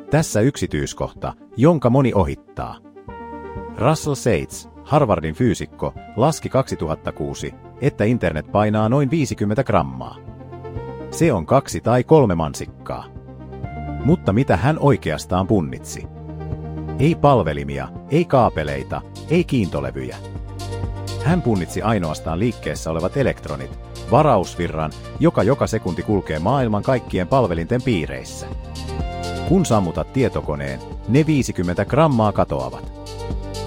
Tässä yksityiskohta, jonka moni ohittaa. Russell Seitz, Harvardin fyysikko, laski 2006, että internet painaa noin 50 grammaa. Se on 2 tai 3 mansikkaa. Mutta mitä hän oikeastaan punnitsi? Ei palvelimia, ei kaapeleita, ei kiintolevyjä. Hän punnitsi ainoastaan liikkeessä olevat elektronit, varausvirran, joka sekunti kulkee maailman kaikkien palvelinten piireissä. Kun sammutat tietokoneen, ne 50 grammaa katoavat.